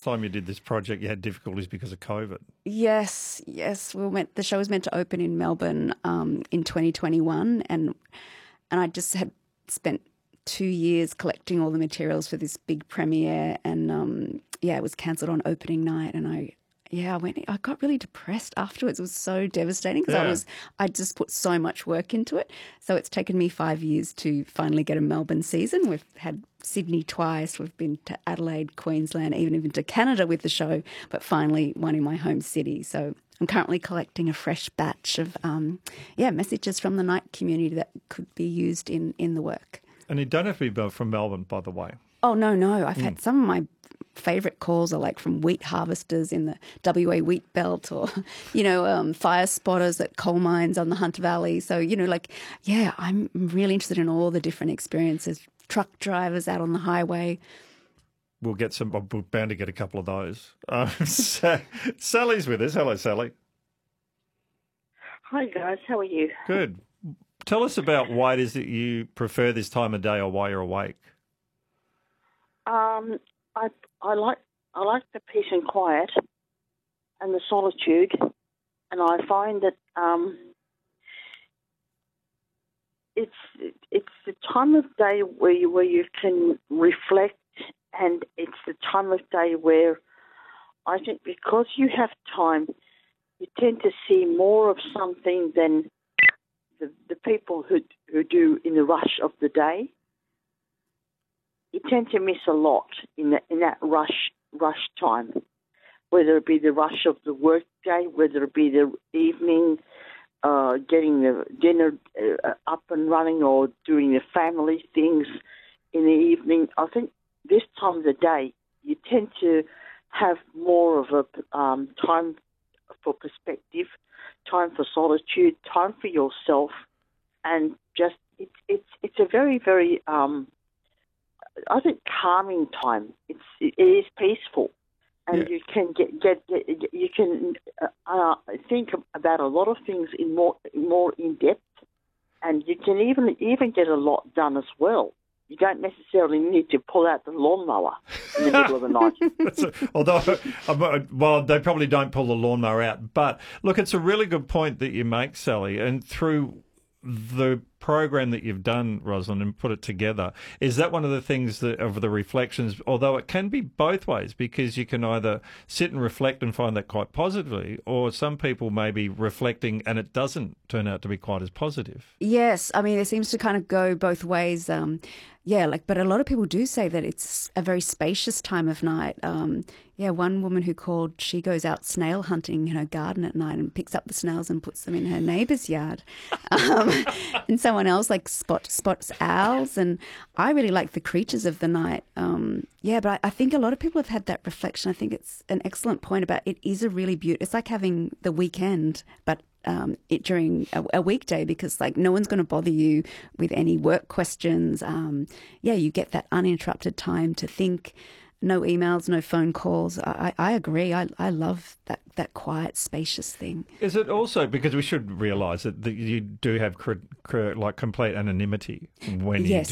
time you did this project, you had difficulties because of COVID. Yes. The show was meant to open in Melbourne in 2021, and I just had spent 2 years collecting all the materials for this big premiere, and it was cancelled on opening night, and I got really depressed afterwards. It was so devastating because I just put so much work into it. So it's taken me 5 years to finally get a Melbourne season. We've had Sydney twice. We've been to Adelaide, Queensland, even to Canada with the show, but finally one in my home city. So I'm currently collecting a fresh batch of messages from the night community that could be used in the work. And you don't have to be from Melbourne, by the way. Oh, no. I've had some of my favourite calls are like from wheat harvesters in the WA wheat belt, or, fire spotters at coal mines on the Hunter Valley. So, I'm really interested in all the different experiences. Truck drivers out on the highway. We're bound to get a couple of those. Sally's with us. Hello, Sally. Hi, guys. How are you? Good. Tell us about why it is that you prefer this time of day or why you're awake. I like the peace and quiet and the solitude, and I find that it's the time of day where you can reflect, and it's the time of day where I think because you have time, you tend to see more of something than the people who do in the rush of the day. You tend to miss a lot in that rush time, whether it be the rush of the work day, whether it be the evening, getting the dinner up and running, or doing the family things in the evening. I think this time of the day you tend to have more of a time for perspective, time for solitude, time for yourself, and just it's a very, very I think calming time. It is peaceful, and you can you can think about a lot of things in more in depth, and you can even get a lot done as well. You don't necessarily need to pull out the lawnmower in the middle of the night. Although, they probably don't pull the lawnmower out. But look, it's a really good point that you make, Sally, and through the program that you've done, Rosalind, and put it together, is that one of the things of the reflections, although it can be both ways, because you can either sit and reflect and find that quite positively, or some people may be reflecting and it doesn't turn out to be quite as positive. Yes, I mean, it seems to kind of go both ways. But a lot of people do say that it's a very spacious time of night. One woman who called, she goes out snail hunting in her garden at night and picks up the snails and puts them in her neighbour's yard. And someone else spots owls, and I really like the creatures of the night. But I think a lot of people have had that reflection. I think it's an excellent point about it is a really beautiful. It's like having the weekend, but during a weekday, because no one's going to bother you with any work questions. You get that uninterrupted time to think. No emails, no phone calls. I agree. I love that quiet, spacious thing. Is it also, because we should realise that you do have complete anonymity when you